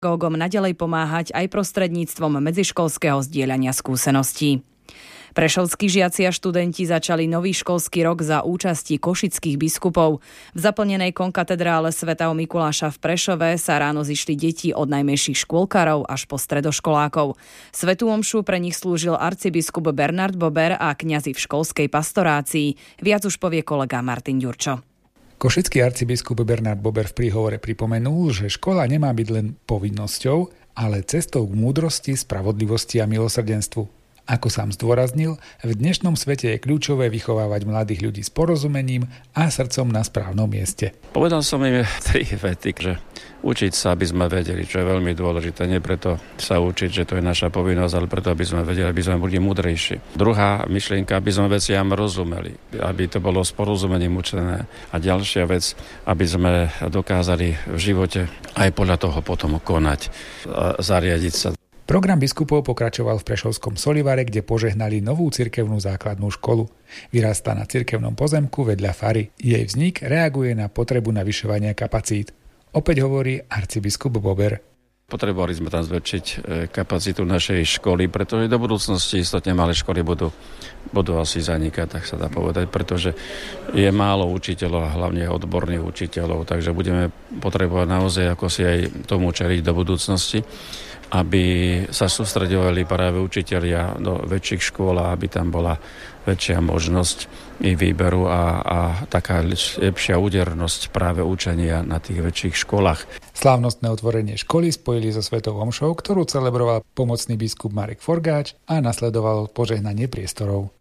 pedagógom naďalej pomáhať aj prostredníctvom medziškolského zdieľania skúseností. Prešovskí žiaci a študenti začali nový školský rok za účasti košických biskupov. V zaplnenej konkatedrále svätého Mikuláša v Prešove sa ráno zišli deti od najmenších škôlkarov až po stredoškolákov. Svätú omšu pre nich slúžil arcibiskup Bernard Bober a kňazi v školskej pastorácii. Viac už povie kolega Martin Ďurčo. Košický arcibiskup Bernard Bober v príhovore pripomenul, že škola nemá byť len povinnosťou, ale cestou k múdrosti, spravodlivosti a milosrdenstvu. Ako sám zdôraznil, v dnešnom svete je kľúčové vychovávať mladých ľudí s porozumením a srdcom na správnom mieste. Povedal som im 3 vety, že učiť sa, aby sme vedeli, čo je veľmi dôležité. Nie preto sa učiť, že to je naša povinnosť, ale preto, aby sme vedeli, aby sme boli múdrejší. Druhá myšlienka, aby sme veciam rozumeli, aby to bolo s porozumením učené. A ďalšia vec, aby sme dokázali v živote aj podľa toho potom konať, zariadiť sa. Program biskupov pokračoval v prešovskom Solivare, kde požehnali novú cirkevnú základnú školu. Vyrastá na cirkevnom pozemku vedľa fary. Jej vznik reaguje na potrebu navyšovania kapacít. Opäť hovorí arcibiskup Bober. Potrebovali sme tam zväčšiť kapacitu našej školy, pretože do budúcnosti istotne malé školy budú asi zanikať, tak sa dá povedať, pretože je málo učiteľov a hlavne odborných učiteľov, takže budeme potrebovať naozaj ako si aj tomu čeliť do budúcnosti, aby sa sústredovali práve učitelia do väčších škôl a aby tam bola väčšia možnosť ich výberu a taká lepšia údernosť práve učenia na tých väčších školách. Slávnostné otvorenie školy spojili so svetou omšou, ktorú celebroval pomocný biskup Marek Forgáč a nasledovalo požehnanie priestorov.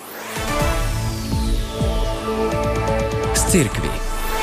Z cirkvi.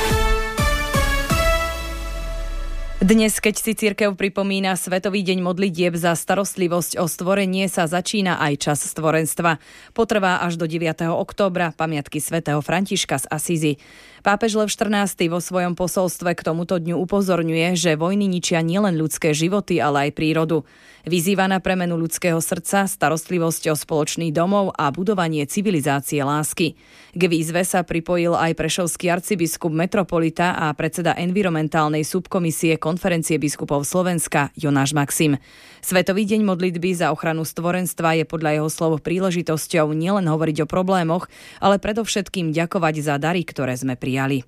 Dnes, keď si cirkev pripomína Svetový deň modlitieb za starostlivosť o stvorenie, sa začína aj čas stvorenstva. Potrvá až do 9. októbra, pamiatky svätého Františka z Asízy. Pápež Lev XIV vo svojom posolstve k tomuto dňu upozorňuje, že vojny ničia nielen ľudské životy, ale aj prírodu. Vyzýva na premenu ľudského srdca, starostlivosť o spoločný domov a budovanie civilizácie lásky. K výzve sa pripojil aj prešovský arcibiskup metropolita a predseda environmentálnej subkomisie Konferencie biskupov Slovenska Jonáš Maxim. Svetový deň modlitby za ochranu stvorenstva je podľa jeho slov príležitosťou nielen hovoriť o problémoch, ale predovšetkým ďakovať za dary, ktoré sme prijali.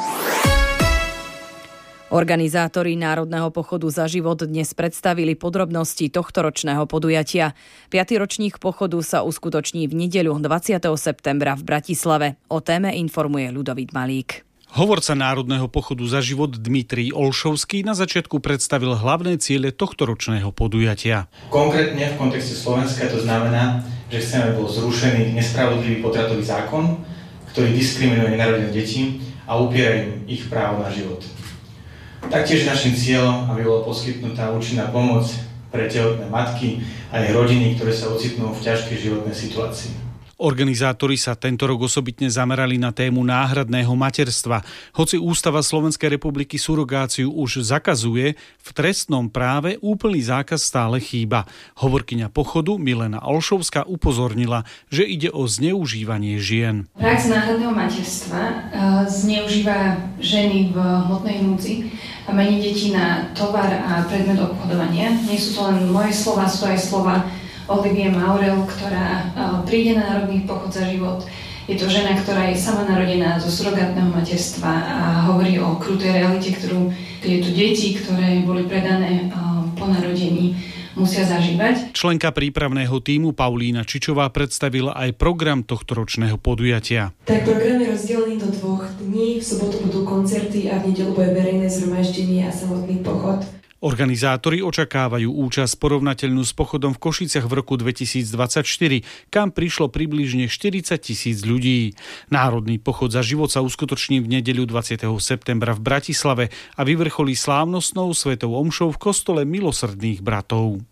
Organizátori Národného pochodu za život dnes predstavili podrobnosti tohtoročného podujatia. 5. ročník pochodu sa uskutoční v nedeľu 20. septembra v Bratislave. O téme informuje Ľudovít Malík. Hovorca Národného pochodu za život Dmitrij Olšovský na začiatku predstavil hlavné ciele tohtoročného podujatia. Konkrétne v kontexte Slovenska to znamená, že chceme, aby bol zrušený nespravodlivý potratový zákon, ktorý diskriminuje nenarodené deti a upiera im ich právo na život. Taktiež našim cieľom, aby bola poskytnutá účinná pomoc pre tehotné matky a ich rodiny, ktoré sa ocitnú v ťažkej životnej situácii. Organizátori sa tento rok osobitne zamerali na tému náhradného materstva. Hoci Ústava Slovenskej republiky surogáciu už zakazuje, v trestnom práve úplný zákaz stále chýba. Hovorkyňa pochodu Milena Olšovská upozornila, že ide o zneužívanie žien. Prax náhradného materstva zneužíva ženy v hmotnej núdzi a mení deti na tovar a predmet obchodovania. Nie sú to len moje slova, sú to aj slova Olivie Maurel, ktorá príde na Národný pochod za život. Je to žena, ktorá je sama narodená zo surogátneho materstva a hovorí o krutej realite, ktorú tieto deti, ktoré boli predané po narodení, musia zažívať. Členka prípravného tímu Paulína Čičová predstavila aj program tohtoročného podujatia. Tak program je rozdelený do 2 dní. V sobotu budú koncerty a v nedeľu bude verejné zhromaždenie a samotný pochod. Organizátori očakávajú účasť porovnateľnú s pochodom v Košiciach v roku 2024, kam prišlo približne 40 000 ľudí. Národný pochod za život sa uskutoční v nedeľu 20. septembra v Bratislave a vyvrcholí slávnostnou svetou omšou v kostole Milosrdných bratov.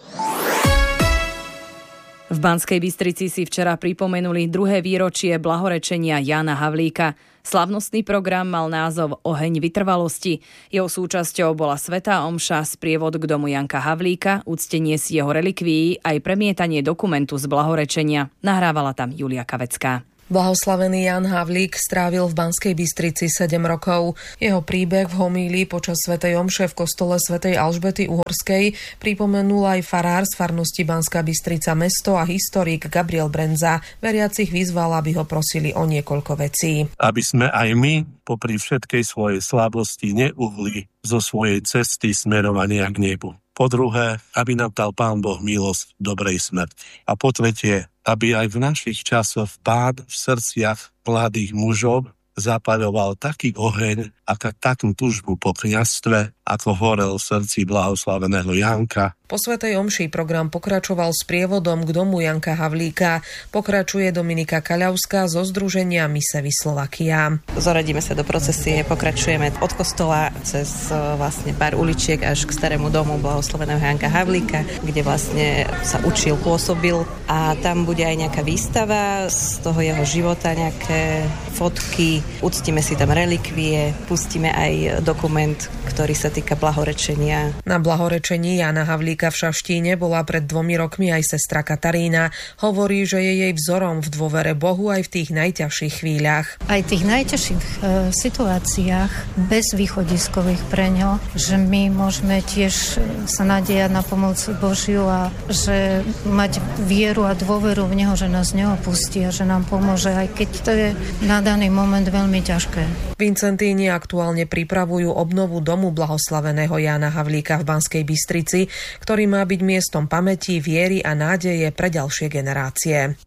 V Banskej Bystrici si včera pripomenuli 2. výročie blahorečenia Jána Havlíka. Slávnostný program mal názov Oheň vytrvalosti. Jeho súčasťou bola svätá omša, sprievod k domu Janka Havlíka, uctenie si jeho relikvií aj premietanie dokumentu z blahorečenia. Nahrávala tam Julia Kavecká. Blahoslavený Ján Havlík strávil v Banskej Bystrici 7 rokov. Jeho príbeh v homílii počas svätej omše v kostole svätej Alžbety Uhorskej pripomenul aj farár z farnosti Banská Bystrica mesto a historik Gabriel Brenza. Veriacich vyzval, aby ho prosili o niekoľko vecí. Aby sme aj my, popri všetkej svojej slabosti, neuhli zo svojej cesty smerovania k nebu. Po druhé, aby nám dal Pán Boh milosť dobrej smrti. A po tretie, aby aj v našich časoch Pán v srdciach mladých mužov zapaľoval taký oheň a takú tužbu po kňazstve, ako horel v srdci blahoslaveného Janka. Po svätej omši program pokračoval s prievodom k domu Janka Havlíka. Pokračuje Dominika Kaľavská zo združenia Misevy Slovakia. Zoradíme sa do procesie, pokračujeme od kostola cez vlastne pár uličiek až k starému domu blahoslaveného Janka Havlíka, kde vlastne sa učil, pôsobil, a tam bude aj nejaká výstava z toho jeho života, nejaké fotky, uctíme si tam relikvie, pustíme aj dokument, ktorý sa týka blahorečenia. Na blahorečení Jana Havlíka v Šaštíne bola pred 2 rokmi aj sestra Katarína. Hovorí, že je jej vzorom v dôvere Bohu aj v tých najťažších chvíľach. Aj v tých najťažších situáciách bezvýchodiskových pre ňo, že my môžeme tiež sa nádejať na pomoc Božiu a že mať vieru a dôveru v Neho, že nás neopustí a že nám pomôže, aj keď to je na daný moment veľmi ťažké. Vincentíni aktuálne pripravujú obnovu domu blahoslaveného Jána Havlíka v Banskej Bystrici, ktorý má byť miestom pamäti, viery a nádeje pre ďalšie generácie.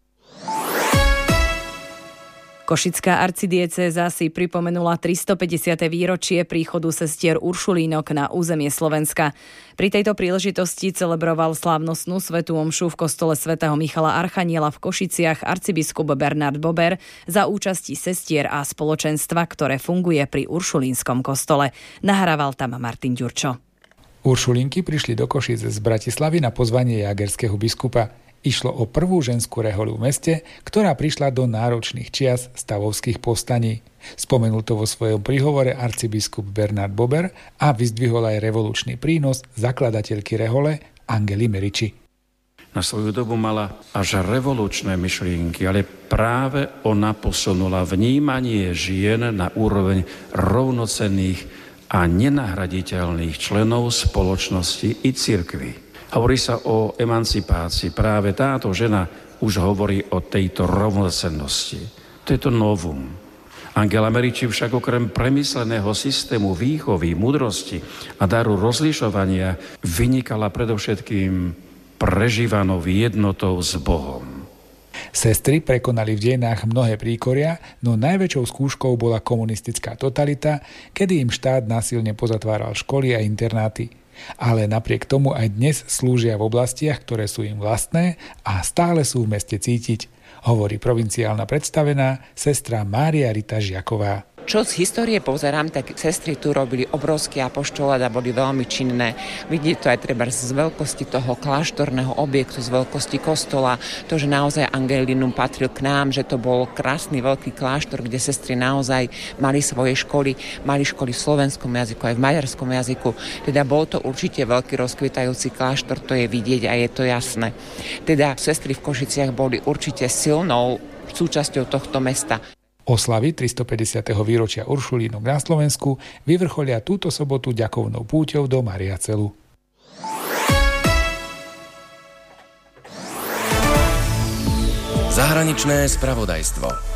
Košická arcidiecéza si pripomenula 350. výročie príchodu sestier Uršulínok na územie Slovenska. Pri tejto príležitosti celebroval slávnostnú svätú omšu v kostole svätého Michala Archaniela v Košiciach arcibiskup Bernard Bober za účasti sestier a spoločenstva, ktoré funguje pri Uršulínskom kostole. Nahrával tam Martin Ďurčo. Uršulinky prišli do Košic z Bratislavy na pozvanie jagerského biskupa. Išlo o prvú ženskú rehoľu v meste, ktorá prišla do náročných čias stavovských povstaní. Spomenul to vo svojom príhovore arcibiskup Bernard Bober a vyzdvihol aj revolučný prínos zakladateľky rehole Angely Meriči. Na svoju dobu mala až revolučné myšlienky, ale práve ona posunula vnímanie žien na úroveň rovnocenných a nenahraditeľných členov spoločnosti i cirkvi. Hovorí sa o emancipácii. Práve táto žena už hovorí o tejto rovnocennosti. To je to novum. Angela Meriči však okrem premysleného systému výchovy, múdrosti a daru rozlišovania vynikala predovšetkým prežívanou jednotou s Bohom. Sestry prekonali v dejinách mnohé príkoria, no najväčšou skúškou bola komunistická totalita, kedy im štát násilne pozatváral školy a internáty. Ale napriek tomu aj dnes slúžia v oblastiach, ktoré sú im vlastné a stále sú v meste cítiť, hovorí provinciálna predstavená sestra Mária Rita Žiaková. Čo z histórie pozerám, tak sestry tu robili obrovský apoštolát a boli veľmi činné. Vidieť to aj treba z veľkosti toho kláštorného objektu, z veľkosti kostola, to, že naozaj Angelinum patril k nám, že to bol krásny veľký kláštor, kde sestry naozaj mali svoje školy, mali školy v slovenskom jazyku, aj v maďarskom jazyku. Teda bol to určite veľký rozkvetajúci kláštor, to je vidieť a je to jasné. Teda sestry v Košiciach boli určite silnou súčasťou tohto mesta. Oslavy 350. výročia Uršulínok na Slovensku vyvrcholia túto sobotu ďakovnou púťou do Mariacelu. Zahraničné spravodajstvo.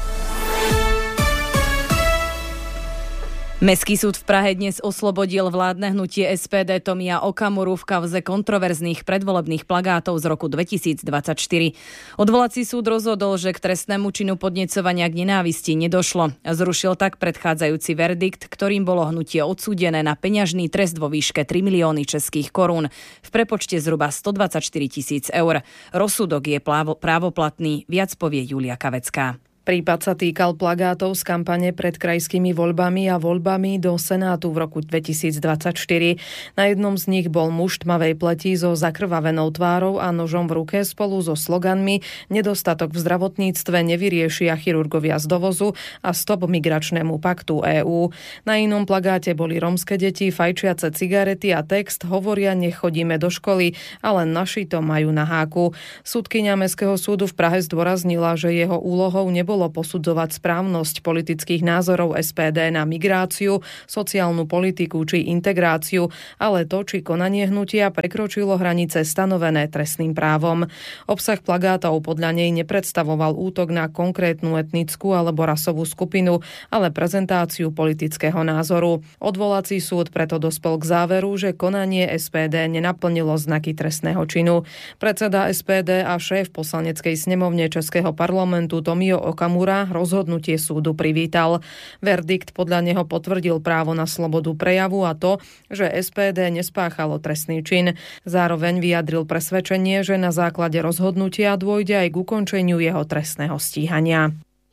Mestský súd v Prahe dnes oslobodil vládne hnutie SPD Tomia Okamuru v kauze kontroverzných predvolebných plagátov z roku 2024. Odvolací súd rozhodol, že k trestnému činu podnecovania k nenávisti nedošlo. Zrušil tak predchádzajúci verdikt, ktorým bolo hnutie odsúdené na peňažný trest vo výške 3 milióny českých korún, v prepočte zhruba 124 000 eur. Rozsudok je právoplatný, viac povie Julia Kavecká. Prípad sa týkal plagátov z kampane pred krajskými voľbami a voľbami do Senátu v roku 2024. Na jednom z nich bol muž tmavej pleti so zakrvavenou tvárou a nožom v ruke spolu so sloganmi "Nedostatok v zdravotníctve nevyriešia chirurgovia z dovozu" a "Stop migračnému paktu EÚ". Na inom plagáte boli rómske deti, fajčiace cigarety a text "Hovoria, nechodíme do školy, ale naši to majú na háku". Sudkyňa Mestského súdu v Prahe zdôraznila, že jeho úlohou nebolo nebolo posudzovať správnosť politických názorov SPD na migráciu, sociálnu politiku či integráciu, ale to, či konanie hnutia prekročilo hranice stanovené trestným právom. Obsah plagátov podľa nej nepredstavoval útok na konkrétnu etnickú alebo rasovú skupinu, ale prezentáciu politického názoru. Odvolací súd preto dospel k záveru, že konanie SPD nenaplnilo znaky trestného činu. Predseda SPD a šéf poslaneckej snemovne Českého parlamentu Tomio Okamura rozhodnutie súdu privítal. Verdikt podľa neho potvrdil právo na slobodu prejavu a to, že SPD nespáchalo trestný čin. Zároveň vyjadril presvedčenie, že na základe rozhodnutia dôjde aj k ukončeniu jeho trestného stíhania.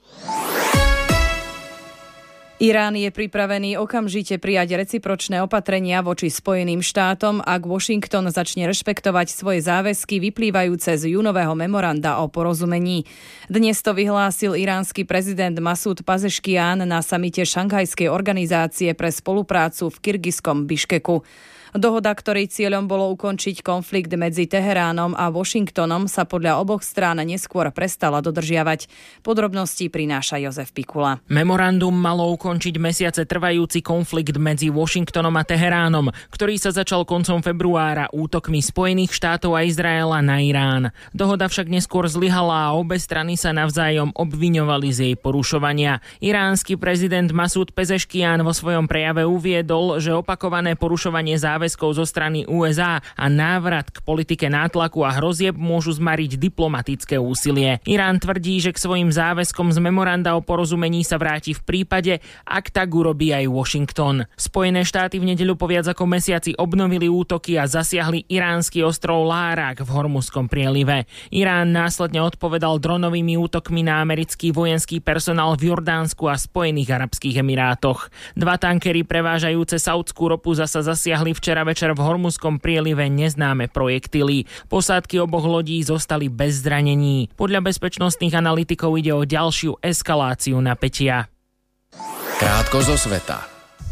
Irán je pripravený okamžite prijať recipročné opatrenia voči Spojeným štátom, ak Washington začne rešpektovať svoje záväzky vyplývajúce z júnového memoranda o porozumení. Dnes to vyhlásil iránsky prezident Masúd Pezeškian na samite Šanghajskej organizácie pre spoluprácu v Kyrgyzskom Biškeku. Dohoda, ktorej cieľom bolo ukončiť konflikt medzi Teheránom a Washingtonom, sa podľa oboch strán neskôr prestala dodržiavať. Podrobnosti prináša Jozef Pikula. Memorandum malo ukončiť mesiace trvajúci konflikt medzi Washingtonom a Teheránom, ktorý sa začal koncom februára útokmi Spojených štátov a Izraela na Irán. Dohoda však neskôr zlyhala a obe strany sa navzájom obviňovali z jej porušovania. Iránsky prezident Masúd Pezeškian vo svojom prejave uviedol, že opakované porušovanie záväzkov zo strany USA a návrat k politike nátlaku a hrozieb môžu zmariť diplomatické úsilie. Irán tvrdí, že k svojim záväzkom z memoranda o porozumení sa vráti v prípade, ak tak urobí aj Washington. Spojené štáty v nedeľu po viac ako mesiaci obnovili útoky a zasiahli iránsky ostrov Lárak v Hormuzskom prielive. Irán následne odpovedal dronovými útokmi na americký vojenský personál v Jordánsku a Spojených arabských emirátoch. 2 tankery prevážajúce saúdskú ropu zasa zasiahli včera večer v Hormuzskom prielive neznáme projektily. Posádky oboch lodí zostali bez zranení. Podľa bezpečnostných analytikov ide o ďalšiu eskaláciu napätia. Krátko zo sveta.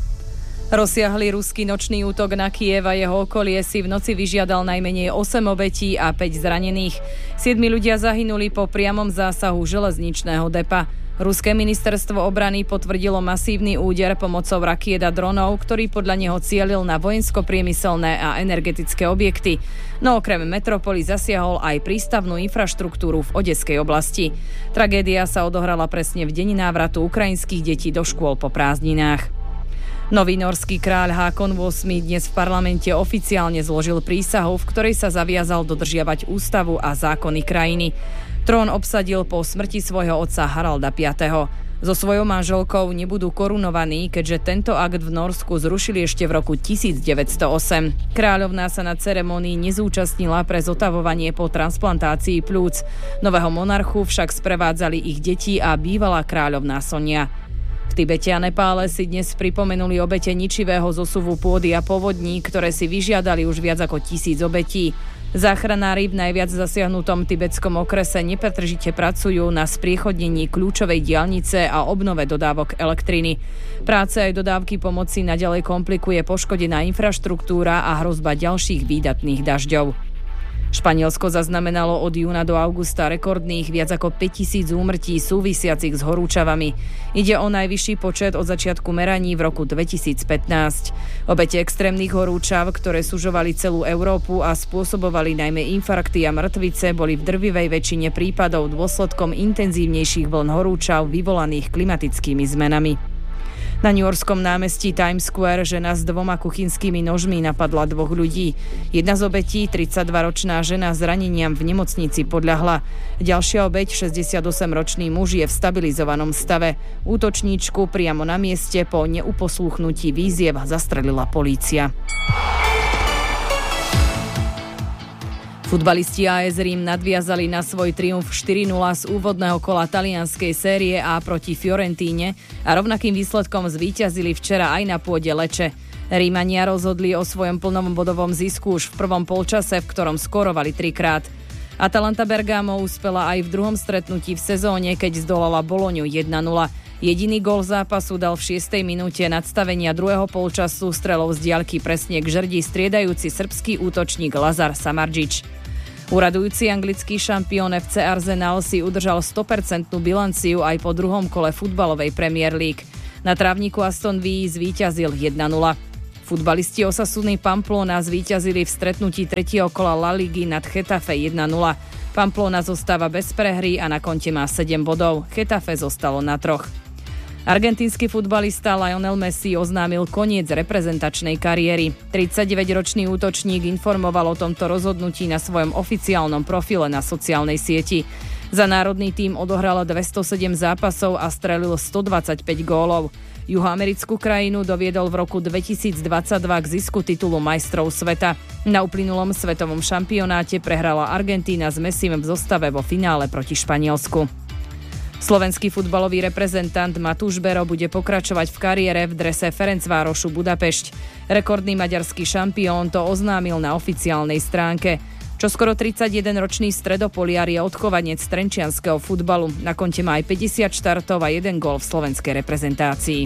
Rozsiahly ruský nočný útok na Kyjev a jeho okolie si v noci vyžiadal najmenej 8 obetí a 5 zranených. 7 ľudia zahynuli po priamom zásahu železničného depa. Ruské ministerstvo obrany potvrdilo masívny úder pomocou rakiet a dronov, ktorý podľa neho cielil na vojensko-priemyselné a energetické objekty. No okrem metropoly zasiahol aj prístavnú infraštruktúru v Odeskej oblasti. Tragédia sa odohrala presne v deň návratu ukrajinských detí do škôl po prázdninách. Nový norský kráľ Hákon VIII dnes v parlamente oficiálne zložil prísahu, v ktorej sa zaviazal dodržiavať ústavu a zákony krajiny. Trón obsadil po smrti svojho otca Haralda V. So svojou manželkou nebudú korunovaní, keďže tento akt v Norsku zrušili ešte v roku 1908. Kráľovná sa na ceremonii nezúčastnila pre zotavovanie po transplantácii pľúc. Nového monarchu však sprevádzali ich deti a bývalá kráľovná Sonia. V Tibete a Nepále si dnes pripomenuli obete ničivého zosuvu pôdy a povodní, ktoré si vyžiadali už viac ako 1000 obetí. Záchranári v najviac zasiahnutom tibetskom okrese nepretržite pracujú na spriechodnení kľúčovej diaľnice a obnove dodávok elektriny. Práce aj dodávky pomoci naďalej komplikuje poškodená infraštruktúra a hrozba ďalších výdatných dažďov. Španielsko zaznamenalo od júna do augusta rekordných viac ako 5000 úmrtí súvisiacich s horúčavami. Ide o najvyšší počet od začiatku meraní v roku 2015. Obete extrémnych horúčav, ktoré sužovali celú Európu a spôsobovali najmä infarkty a mŕtvice, boli v drvivej väčšine prípadov dôsledkom intenzívnejších vln horúčav vyvolaných klimatickými zmenami. Na newyorskom námestí Times Square žena s 2 kuchynskými nožmi napadla 2 ľudí. Jedna z obetí, 32-ročná žena s raneniam v nemocnici podľahla. Ďalšia obeť, 68-ročný muž, je v stabilizovanom stave. Útočníčku priamo na mieste po neuposluchnutí výziev zastrelila polícia. Futbalisti AS Rím nadviazali na svoj triumf 4-0 z úvodného kola talianskej série A proti Fiorentíne a rovnakým výsledkom zvíťazili včera aj na pôde Leče. Rímania rozhodli o svojom plnom bodovom zisku už v prvom polčase, v ktorom skorovali 3-krát. Atalanta Bergamo uspela aj v druhom stretnutí v sezóne, keď zdolala Boloňu 1-0. Jediný gól zápasu dal v 6. minúte nadstavenia druhého polčasu strelou z diaľky presne k žrdi striedajúci srbský útočník Lazar Samardžič. Uradujúci anglický šampión FC Arsenal si udržal 100% bilanciu aj po druhom kole futbalovej Premier League. Na trávniku Aston Villa zvíťazil 1-0. Futbalisti Osasuny Pamplona zvíťazili v stretnutí tretieho kola La Ligy nad Getafe 1-0. Pamplona zostáva bez prehry a na konte má 7 bodov. Getafe zostalo na 3. Argentínsky futbalista Lionel Messi oznámil koniec reprezentačnej kariéry. 39-ročný útočník informoval o tomto rozhodnutí na svojom oficiálnom profile na sociálnej sieti. Za národný tím odohral 207 zápasov a strelil 125 gólov. Juhoamerickú krajinu doviedol v roku 2022 k zisku titulu majstrov sveta. Na uplynulom svetovom šampionáte prehrala Argentína s Messim v zostave vo finále proti Španielsku. Slovenský futbalový reprezentant Matúš Bero bude pokračovať v kariére v drese Ferencvárošu Budapešť. Rekordný maďarský šampión to oznámil na oficiálnej stránke. Čoskoro 31-ročný stredopoliar je odchovanec trenčianskeho futbalu. Na konte má aj 50 štartov a 1 gól v slovenskej reprezentácii.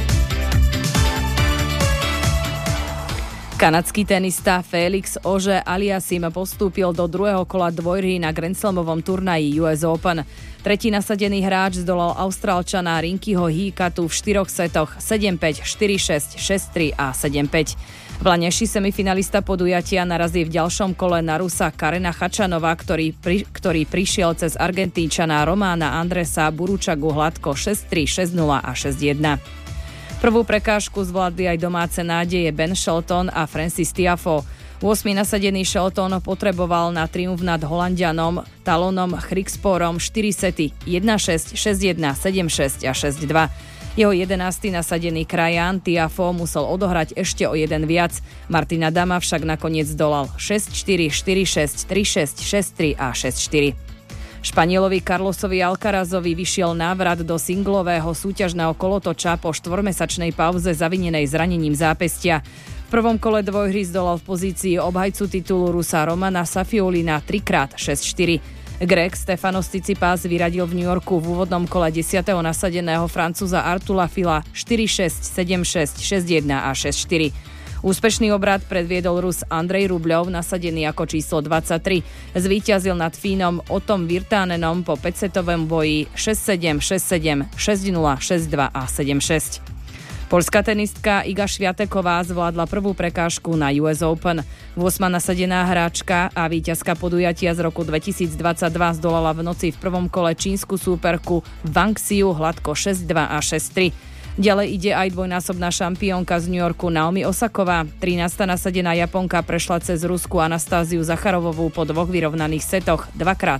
Kanadský tenista Félix Auger-Aliassime postúpil do druhého kola dvojhry na Grand Slamovom turnaji US Open. Tretí nasadený hráč zdolal Austrálčana Rinkyho Híkatu v 4 setoch 7-5, 4-6, 6-3 a 7-5. Vlaňajší semifinalista podujatia narazí v ďalšom kole na Rusa Karena Chačanova, ktorý prišiel cez Argentínčana Romána Andresa Buručagu hladko 6-3, 6-0 a 6-1. Prvú prekážku zvládli aj domáce nádeje Ben Shelton a Francis Tiafoe. 8. nasadený Shelton potreboval na triumf nad Holanďanom Talonom Hriksporom 4 sety 1-6, 6-1, 7-6 a 6-2. Jeho 11. nasadený krajan Tiafoe musel odohrať ešte o jeden viac. Martina Dama však nakoniec dolal 6-4, 4-6, 3-6, 6-3 a 6-4. Španielovi Carlosovi Alcarazovi vyšiel návrat do singlového súťažného kolotoča po 4-mesačnej pauze zavinenej zranením zápestia. V prvom kole dvojhry zdolal v pozícii obhajcu titulu Rusa Romana Safiulina 3x6-4. Grek Stefanos Tsitsipas vyradil v New Yorku v úvodnom kole 10. nasadeného Francúza Artula Fila 4-6, 7-6, 6-1 a 6-4. Úspešný obrat predviedol Rus Andrej Rubľov, nasadený ako číslo 23. Zvíťazil nad Fínom Otom Virtanenom po 5-setovom boji 6-7, 6-7, 6-0, 6-2 a 7-6. Poľská tenistka Iga Swiateková zvládla prvú prekážku na US Open. 8. nasadená hráčka a víťazka podujatia z roku 2022 zdolala v noci v prvom kole čínsku súperku Wang Xiu hladko 6-2 a 6-3. Ďalej ide aj dvojnásobná šampiónka z New Yorku Naomi Osaková. 13. nasadená Japonka prešla cez Rusku Anastáziu Zacharovovú po 2 vyrovnaných setoch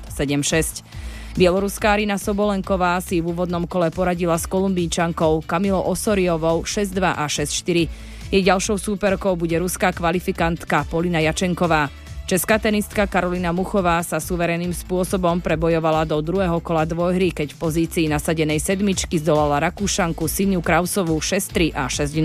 2x7-6. Bieloruská Arina Sobolenková si v úvodnom kole poradila s Kolumbíčankou Kamilou Osoriovou 6-2 a 6-4. Jej ďalšou súperkou bude ruská kvalifikantka Polina Jačenková. Česká tenistka Karolina Muchová sa suverénnym spôsobom prebojovala do druhého kola dvojhry, keď v pozícii nasadenej sedmičky zdolala Rakúšanku Siniu Krausovú 6-3 a 6-0.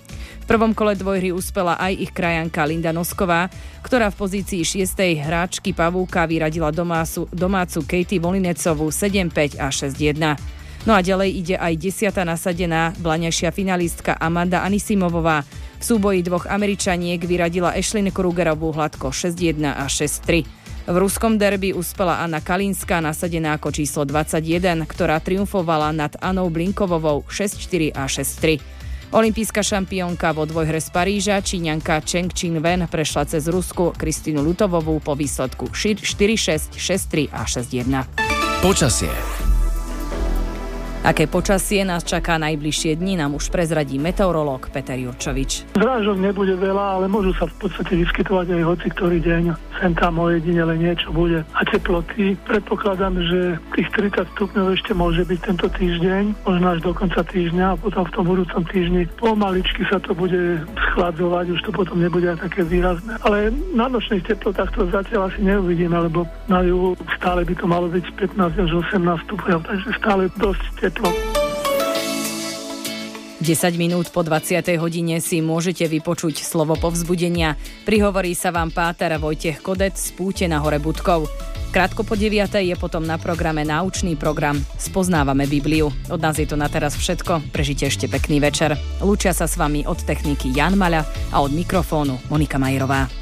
V prvom kole dvojhry uspela aj ich krajanka Linda Nosková, ktorá v pozícii 6. hráčky pavúka vyradila domácu Katie Volinecovú 7-5 a 6-1. No a ďalej ide aj 10. nasadená vlaňajšia finalistka Amanda Anisimovová. V súboji 2 Američaniek vyradila Ashley Krugerovú hladko 6-1 a 6-3. V ruskom derby uspela Anna Kalinská, nasadená ako číslo 21, ktorá triumfovala nad Anou Blinkovovou 6-4 a 6-3. Olympijská šampiónka vo dvojhre z Paríža, Číňanka Cheng Qingwen prešla cez Rusku Kristínu Lutovovú po výsledku 4-6, 6-3 a 6-1. Počasie. Aké počasie nás čaká najbližšie dni, nám už prezradí meteorológ Peter Jurčovič. Zrážok nebude veľa, ale môžu sa v podstate vyskytovať aj hoci ktorý deň. Sem tam ojedinele niečo bude. A teploty, predpokladám, že tých 30 stupňov ešte môže byť tento týždeň, možno až do konca týždňa a potom v tom budúcom týždni pomaličky sa to bude schladzovať, už to potom nebude také výrazné. Ale na nočných teplotách to zatiaľ asi neuvidíme, lebo na juhu stále by to malo byť 15 až 18 stupňov, takže stále dosť teplo. 10 minút po 20. hodine si môžete vypočuť slovo povzbudenia. Prihovorí sa vám páter Vojtech Kodec z Púte na hore Budkov. Krátko po 9. je potom na programe náučný program Spoznávame Bibliu. Od nás je to na teraz všetko. Prežite ešte pekný večer. Lúčia sa s vami od techniky Jan Maľa a od mikrofónu Monika Majerová.